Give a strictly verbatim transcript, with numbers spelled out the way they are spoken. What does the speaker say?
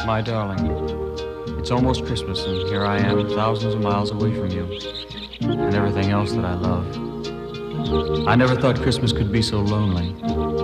My darling, it's almost Christmas, and here I am, thousands of miles away from you, and everything else that I love. I never thought Christmas could be so lonely.